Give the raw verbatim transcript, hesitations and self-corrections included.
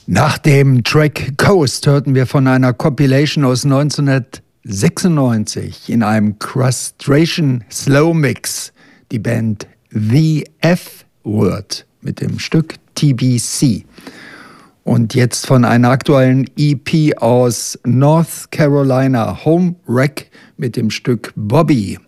Nach dem Track Coast hörten wir von einer Compilation aus neunzehnhundertsechsundneunzig in einem Crustration Slow Mix die Band The F-Word mit dem Stück T B C. Und jetzt von einer aktuellen E P aus North Carolina, Home Wreck mit dem Stück Bobby.